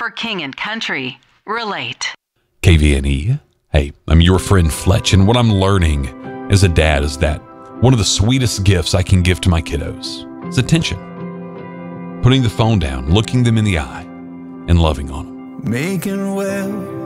For King and Country, relate. KVNE. Hey, I'm your friend Fletch, and what I'm learning as a dad is that one of the sweetest gifts I can give to my kiddos is attention. Putting the phone down, looking them in the eye, and loving on them. Making well